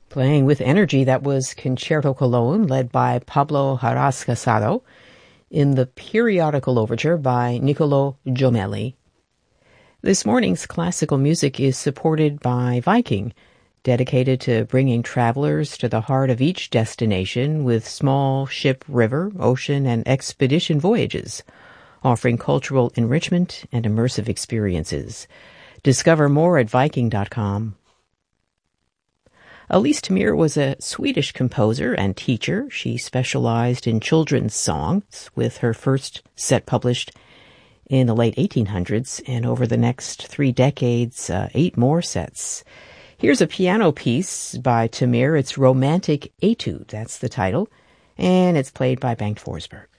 Playing with energy, that was Concerto Cologne, led by Pablo Haras Casado, in the Periodical Overture by Niccolo Jommelli. This morning's classical music is supported by Viking, dedicated to bringing travelers to the heart of each destination with small ship, river, ocean, and expedition voyages, offering cultural enrichment and immersive experiences. Discover more at Viking.com. Elise Tamir was a Swedish composer and teacher. She specialized in children's songs, with her first set published in the late 1800s, and over the next 3 decades, 8 more sets. Here's a piano piece by Tamir. It's Romantic Etude, that's the title, and it's played by Bengt Forsberg.